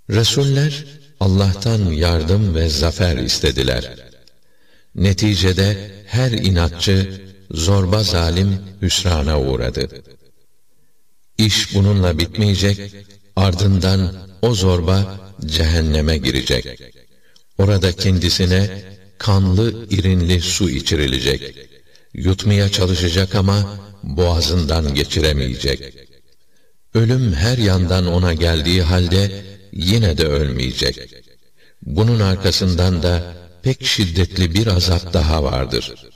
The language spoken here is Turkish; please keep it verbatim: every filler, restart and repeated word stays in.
Resuller Allah'tan yardım ve zafer istediler. Neticede her inatçı, zorba zalim hüsrana uğradı. İş bununla bitmeyecek, ardından o zorba cehenneme girecek. Orada kendisine kanlı irinli su içirilecek. Yutmaya çalışacak ama boğazından geçiremeyecek. Ölüm her yandan ona geldiği halde yine de ölmeyecek. Bunun arkasından da pek şiddetli bir azap daha vardır.